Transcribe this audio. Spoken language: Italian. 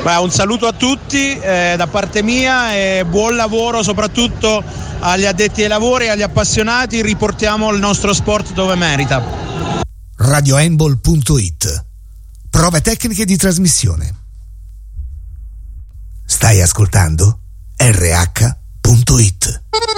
Un saluto a tutti da parte mia e buon lavoro soprattutto agli addetti ai lavori e agli appassionati. Riportiamo il nostro sport dove merita. RadioHandball.it. Prove tecniche di trasmissione. Stai ascoltando RH.it.